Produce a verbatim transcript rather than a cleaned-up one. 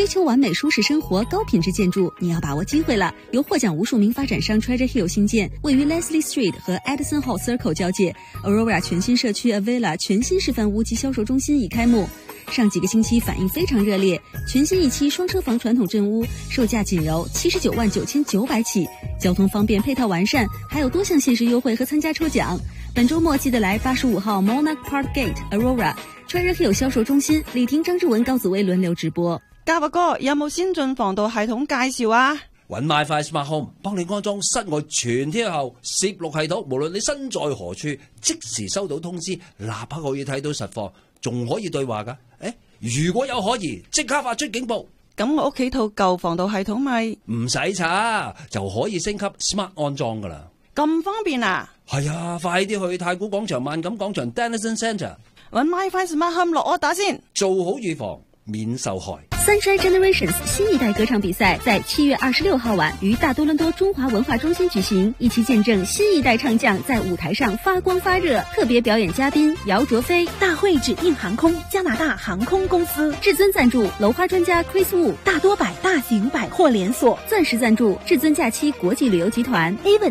追求完美舒适生活、高品质建筑，你要把握机会了。由获奖无数名发展商 Treasure Hill 新建，位于 Leslie Street 和 Edison Hall Circle 交界 ，Aurora 全新社区 Avila 全新示范屋及销售中心已开幕。上几个星期反应非常热烈，全新一期双车房传统镇屋，售价仅由七十九万九千九百起，交通方便，配套完善，还有多项限时优惠和参加抽奖。本周末记得来八十五號 Monarch Park Gate Aurora Treasure Hill 銷售中心，李婷、張志文、高子威輪流直播。 嘉華哥，有冇先進防盜系統介紹啊？ 搵 MyFi Smart Home 幫你安裝室外全天候攝錄系統，無論你身在何處，即時收到通知，立刻可以睇到實況，仲可以對話噶。誒，如果有可疑，即刻發出警報。 咁我屋企套舊防盜系統咪唔使查，就可以升級 Smart 安裝噶啦。 咁方便啊！ 係啊，快啲去太古廣場、萬錦廣場 Dennison Centre 搵 MyFi Smart Home 落我打先， 做好預防，免受害。 Sunshine Generations 新一代歌唱比賽在七月二十六號晚於大多倫多中華文化中心舉行，一起見證新一代唱將在舞台上發光發熱。特別表演嘉賓姚卓飛， 大會指定航空加拿大航空公司， 至尊贊助樓花專家 Chris Wu， 大多百大型百貨連鎖， 鑽石贊助至尊假期國際旅遊集團 ，Avon